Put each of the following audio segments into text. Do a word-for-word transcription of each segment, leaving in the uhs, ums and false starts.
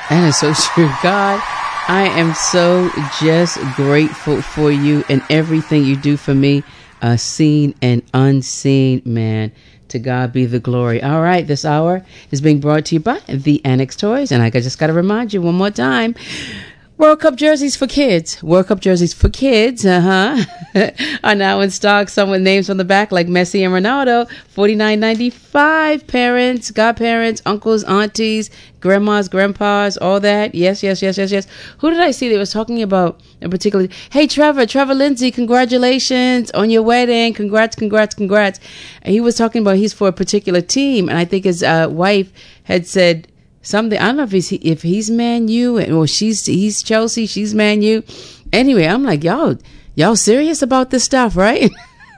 And it's so true. God, I am so just grateful for you and everything you do for me, uh, seen and unseen, man. To God be the glory. All right, this hour is being brought to you by the Annex Toys. And I just got to remind you one more time, World Cup jerseys for kids. World Cup jerseys for kids, uh-huh, are now in stock. Some with names on the back like Messi and Ronaldo. forty-nine ninety-five. Parents, godparents, uncles, aunties, grandmas, grandpas, all that. Yes, yes, yes, yes, yes. Who did I see that was talking about in particular? Hey, Trevor, Trevor Lindsay, congratulations on your wedding. Congrats, congrats, congrats. And he was talking about he's for a particular team. And I think his uh, wife had said something. I don't know if he's if he's Man U or she's he's Chelsea, she's Man U. Anyway, I'm like, y'all, y'all serious about this stuff, right?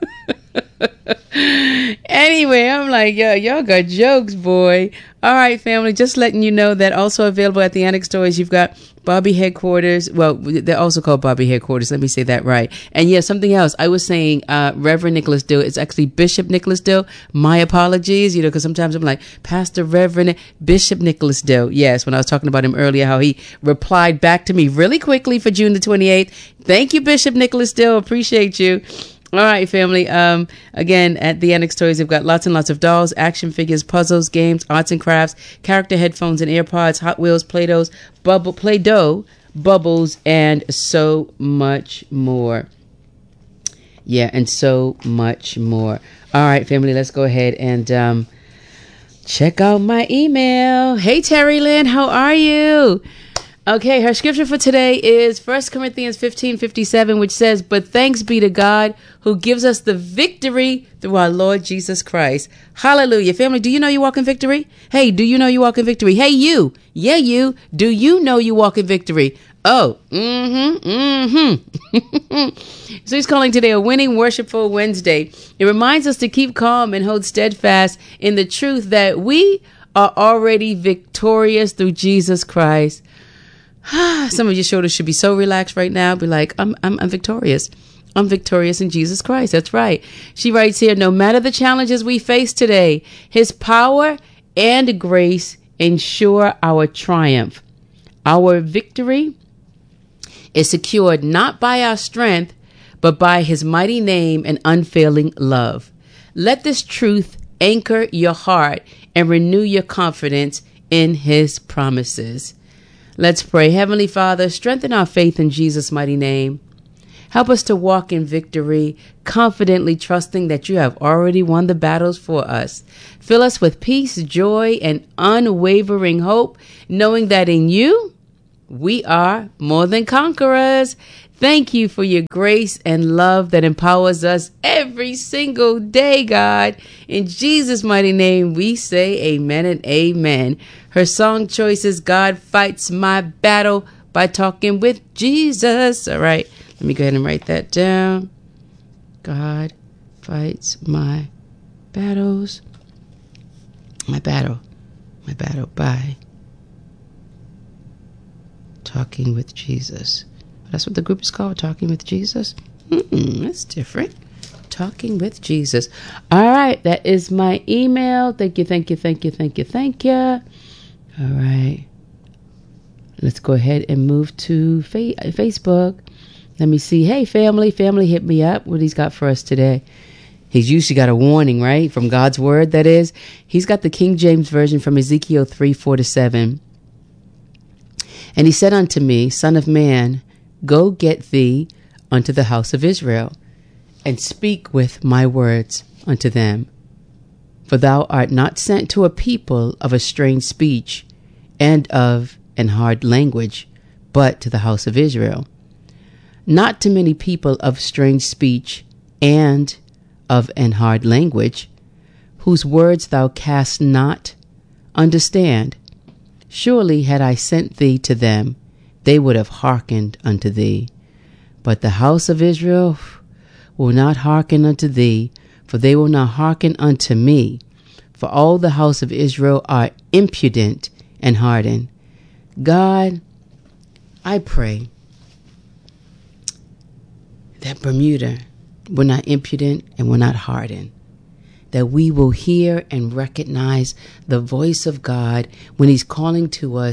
Anyway, I'm like, yo, y'all got jokes, boy. All right, family, just letting you know that also available at the Annex Toys, you've got Bobby Headquarters. Well, they're also called Bobby Headquarters. Let me say that right. And yeah, something else. I was saying uh, Reverend Nicholas Dill. It's actually Bishop Nicholas Dill. My apologies, you know, because sometimes I'm like, Pastor Reverend Bishop Nicholas Dill. Yes, when I was talking about him earlier, how he replied back to me really quickly for June the twenty-eighth. Thank you, Bishop Nicholas Dill. Appreciate you. All right, family. Um, again, at the Annex Toys, they've got lots and lots of dolls, action figures, puzzles, games, arts and crafts, character headphones and AirPods, Hot Wheels, Play-Dohs, bubble, Play-Doh, bubbles, and so much more. Yeah, and so much more. All right, family, let's go ahead and um, check out my email. Hey, Terry Lynn, how are you? Okay, her scripture for today is First Corinthians fifteen fifty-seven, which says, "But thanks be to God who gives us the victory through our Lord Jesus Christ." Hallelujah. Family, do you know you walk in victory? Hey, do you know you walk in victory? Hey, you. Yeah, you. Do you know you walk in victory? Oh, mm-hmm, mm-hmm. So he's calling today a winning, worshipful Wednesday. It reminds us to keep calm and hold steadfast in the truth that we are already victorious through Jesus Christ. Some of your shoulders should be so relaxed right now. Be like, I'm, I'm, I'm victorious. I'm victorious in Jesus Christ. That's right. She writes here, no matter the challenges we face today, his power and grace ensure our triumph. Our victory is secured not by our strength, but by his mighty name and unfailing love. Let this truth anchor your heart and renew your confidence in his promises. Let's pray. Heavenly Father, strengthen our faith in Jesus' mighty name. Help us to walk in victory, confidently trusting that you have already won the battles for us. Fill us with peace, joy, and unwavering hope, knowing that in you, we are more than conquerors. Thank you for your grace and love that empowers us every single day, God. In Jesus' mighty name, we say amen and amen. Her song choice is God Fights My Battle by Talking with Jesus. All right, let me go ahead and write that down. God fights my battles. My battle. My battle by Talking with Jesus. That's what the group is called, Talking with Jesus. Mm-mm, that's different. Talking with Jesus. All right, that is my email. Thank you, thank you, thank you, thank you, thank you. All right. Let's go ahead and move to fa- Facebook. Let me see. Hey, family. Family, hit me up. What he's got for us today. He's usually got a warning, right? From God's word, that is. He's got the King James Version from Ezekiel three, four to seven. And he said unto me, Son of man, go get thee unto the house of Israel, and speak with my words unto them. For thou art not sent to a people of a strange speech, and of an hard language, but to the house of Israel. Not to many people of strange speech, and of an hard language, whose words thou canst not understand. Surely had I sent thee to them, they would have hearkened unto thee. But the house of Israel will not hearken unto thee, for they will not hearken unto me. For all the house of Israel are impudent and hardened. God, I pray that Bermuda, we're not impudent and we're not hardened. That we will hear and recognize the voice of God when he's calling to us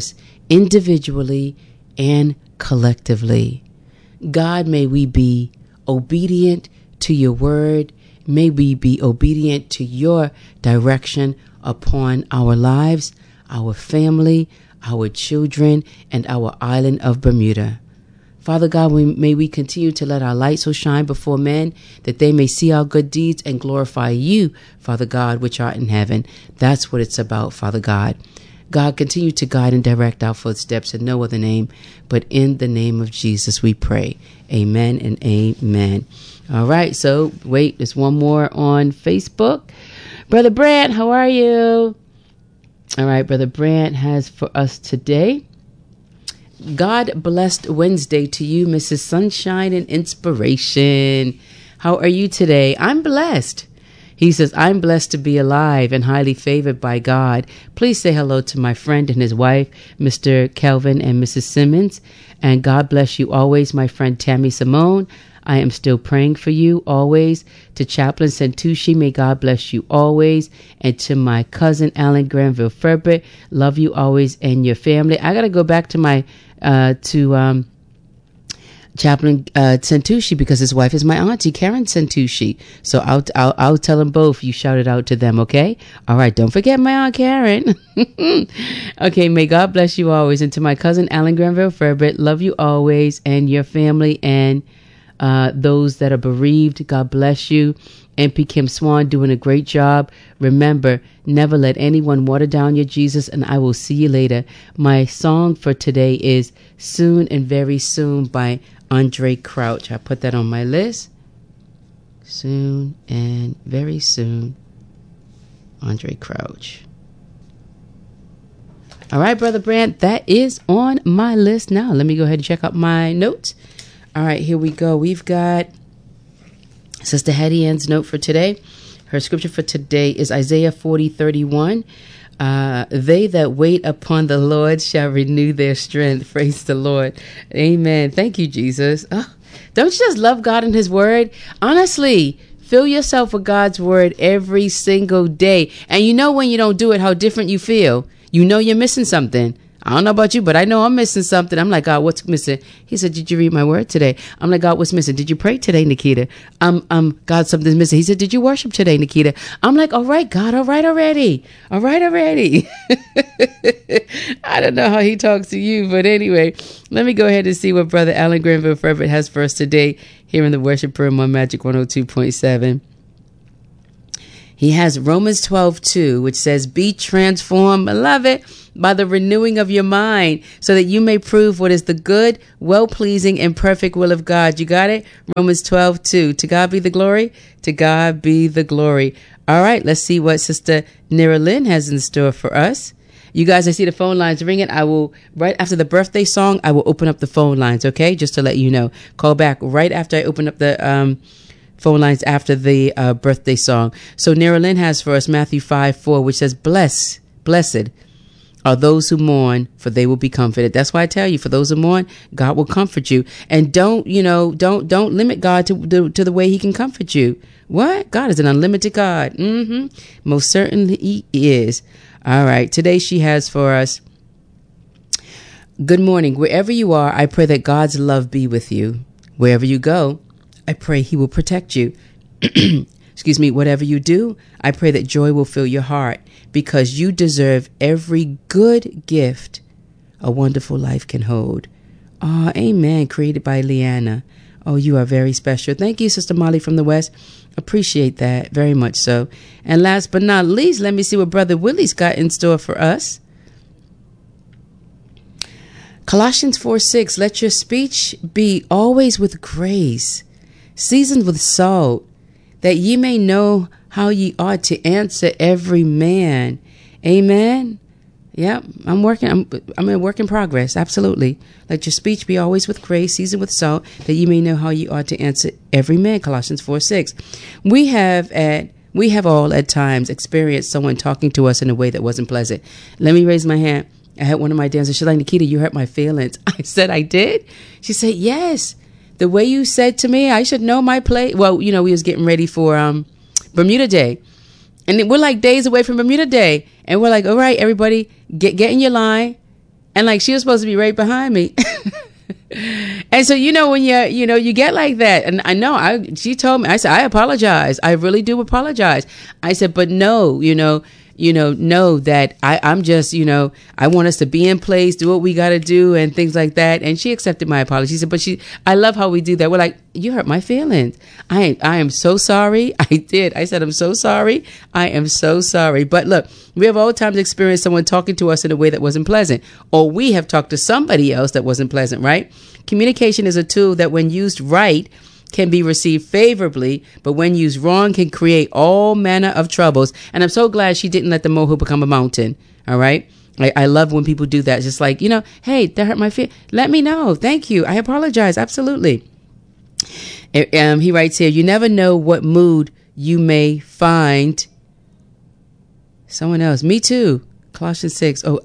individually and collectively. God, may we be obedient to your word. May we be obedient to your direction upon our lives, our family, our children, and our island of Bermuda. Father God, we, may we continue to let our light so shine before men that they may see our good deeds and glorify you, Father God, which art in heaven. That's what it's about, Father God. God, continue to guide and direct our footsteps in no other name, but in the name of Jesus we pray. Amen and amen. All right, so wait, there's one more on Facebook. Brother Brant, how are you? All right, Brother Brant has for us today. God blessed Wednesday to you, Missus Sunshine and Inspiration. How are you today? I'm blessed. He says, I'm blessed to be alive and highly favored by God. Please say hello to my friend and his wife, Mister Kelvin and Missus Simmons. And God bless you always, my friend Tammy Simone. I am still praying for you always. To Chaplain Santucci, may God bless you always. And to my cousin Alan Granville Ferbert, love you always and your family. I got to go back to my, uh, to, um, Chaplain uh, Santucci, because his wife is my auntie, Karen Santucci. So I'll, I'll I'll tell them both you shouted out to them, okay? All right, don't forget my Aunt Karen. Okay, may God bless you always. And to my cousin, Alan Granville Ferbert, love you always and your family and uh, those that are bereaved. God bless you. M P Kim Swan doing a great job. Remember, never let anyone water down your Jesus, and I will see you later. My song for today is Soon and Very Soon by Andre Crouch. I put that on my list. Soon and Very Soon, Andre Crouch. All right, Brother Brant, that is on my list now. Let me go ahead and check out my notes. All right, here we go. We've got Sister Hattie Ann's note for today. Her scripture for today is Isaiah forty thirty-one. Uh, they that wait upon the Lord shall renew their strength. Praise the Lord. Amen. Thank you, Jesus. Oh, don't you just love God and his word? Honestly, fill yourself with God's word every single day. And you know when you don't do it, how different you feel. You know you're missing something. I don't know about you, but I know I'm missing something. I'm like, God, what's missing? He said, did you read my word today? I'm like, God, what's missing? Did you pray today, Nikita? Um, um, God, something's missing. He said, did you worship today, Nikita? I'm like, all right, God, all right already. All right already. I don't know how he talks to you, but anyway, let me go ahead and see what Brother Alan Granville Ferbert has for us today here in the Worship Room on Magic one oh two point seven. He has Romans twelve two, which says, be transformed, beloved, by the renewing of your mind, so that you may prove what is the good, well-pleasing, and perfect will of God. You got it? Romans twelve two. To God be the glory. To God be the glory. All right, let's see what Sister Nira Lynn has in store for us. You guys, I see the phone lines ringing. I will, right after the birthday song, I will open up the phone lines, okay? Just to let you know. Call back right after I open up the um phone lines after the uh, birthday song. So Nira Lynn has for us Matthew five four, which says, bless, blessed are those who mourn, for they will be comforted. That's why I tell you, for those who mourn, God will comfort you. And don't, you know, don't, don't limit God to, to, to the way he can comfort you. What? God is an unlimited God. Mm-hmm. Most certainly he is. All right. Today she has for us, good morning. Wherever you are, I pray that God's love be with you. Wherever you go, I pray he will protect you. Excuse me. Whatever you do, I pray that joy will fill your heart, because you deserve every good gift a wonderful life can hold. Ah, oh, amen. Created by Leanna. Oh, you are very special. Thank you, Sister Molly from the West. Appreciate that very much so. And last but not least, let me see what Brother Willie's got in store for us. Colossians four six, let your speech be always with grace, seasoned with salt, that ye may know how ye ought to answer every man. Amen. Yep, I'm working. I'm, I'm a work in progress. Absolutely. Let your speech be always with grace, seasoned with salt, that you may know how you ought to answer every man. Colossians four six. We have at we have all at times experienced someone talking to us in a way that wasn't pleasant. Let me raise my hand. I had one of my dancers. She's like, Nikita, you hurt my feelings. I said, I did. She said, yes. The way you said to me, I should know my place. Well, you know, we was getting ready for um Bermuda Day. And we're like days away from Bermuda Day. And we're like, all right, everybody, get get in your line. And like, she was supposed to be right behind me. And so, you know, when you, you know, you get like that. And I know I, she told me, I said, I apologize. I really do apologize. I said, but no, you know, you know, know that I, I'm just, you know, I want us to be in place, do what we got to do and things like that. And she accepted my apology. She said, but she, I love how we do that. We're like, you hurt my feelings. I, I am so sorry. I did. I said, I'm so sorry. I am so sorry. But look, we have all times experienced someone talking to us in a way that wasn't pleasant, or we have talked to somebody else that wasn't pleasant, right? Communication is a tool that when used right, can be received favorably, but when used wrong can create all manner of troubles. And I'm so glad she didn't let the molehill become a mountain. All right. I, I love when people do that. It's just like, you know, hey, that hurt my feelings. Let me know. Thank you. I apologize. Absolutely. Um, he writes here, you never know what mood you may find someone else. Me too. Colossians six. Oh,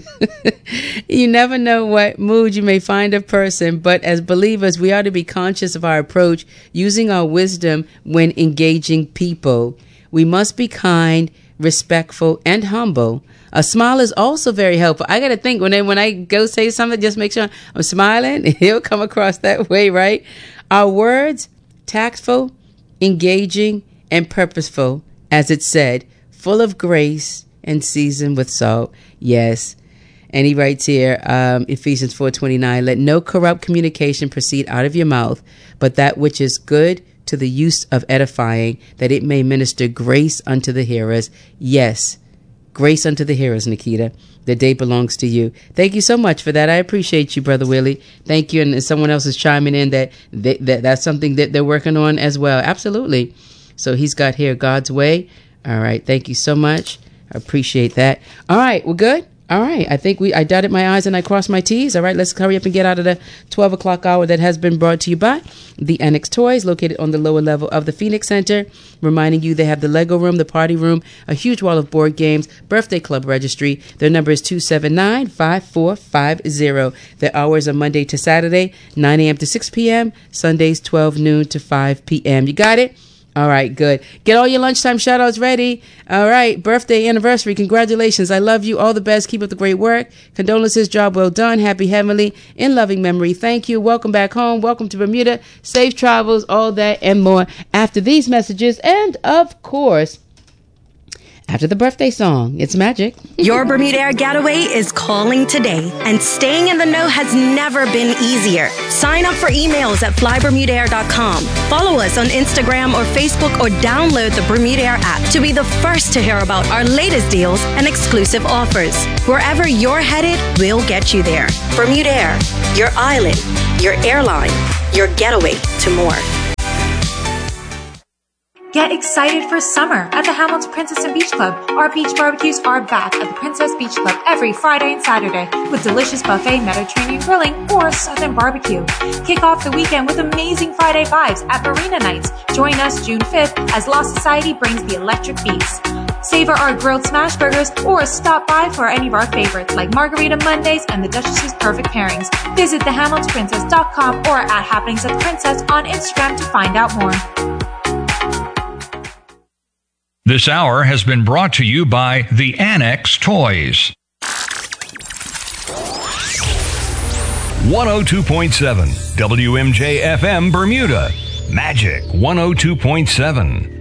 you never know what mood you may find a person, but as believers, we ought to be conscious of our approach, using our wisdom when engaging people. We must be kind, respectful, and humble. A smile is also very helpful. I got to think when I, when I go say something, just make sure I'm smiling. It'll come across that way, right? Our words, tactful, engaging, and purposeful, as it said, full of grace and seasoned with salt. Yes. And he writes here, um, Ephesians four twenty-nine, let no corrupt communication proceed out of your mouth, but that which is good to the use of edifying, that it may minister grace unto the hearers. Yes, grace unto the hearers, Nikita. The day belongs to you. Thank you so much for that. I appreciate you, Brother Willie. Thank you. And someone else is chiming in that, they, that that's something that they're working on as well. Absolutely. So he's got here God's way. All right. Thank you so much. I appreciate that. All right. We're good. All right. I think we, I dotted my I's and I crossed my T's. All right. Let's hurry up and get out of the twelve o'clock hour that has been brought to you by the Annex Toys, located on the lower level of the Phoenix Center. Reminding you they have the Lego room, the party room, a huge wall of board games, birthday club registry. Their number is two seven nine, five four five zero. Their hours are Monday to Saturday, nine a.m. to six p.m., Sundays twelve noon to five p.m. You got it? All right, good. Get all your lunchtime shout-outs ready. All right, birthday, anniversary, congratulations. I love you. All the best. Keep up the great work. Condolences, job well done. Happy heavenly, in loving memory. Thank you. Welcome back home. Welcome to Bermuda. Safe travels, all that and more after these messages. And, of course, after the birthday song. It's magic. Your Bermuda Air getaway is calling today, and staying in the know has never been easier. Sign up for emails at fly bermuda air dot com. Follow us on Instagram or Facebook, or download the Bermuda Air app to be the first to hear about our latest deals and exclusive offers. Wherever you're headed, we'll get you there. Bermuda Air, your island, your airline, your getaway to more. Get excited for summer at the Hamilton Princess and Beach Club. Our beach barbecues are back at the Princess Beach Club every Friday and Saturday with delicious buffet, Mediterranean grilling, or Southern barbecue. Kick off the weekend with amazing Friday vibes at Marina Nights. Join us June fifth as Lost Society brings the electric beats. Savor our grilled smash burgers, or stop by for any of our favorites like Margarita Mondays and the Duchess's Perfect Pairings. Visit the hamilton princess dot com or at Happenings at the Princess on Instagram to find out more. This hour has been brought to you by the Annex Toys. one oh two point seven W M J F M Bermuda. Magic one oh two point seven.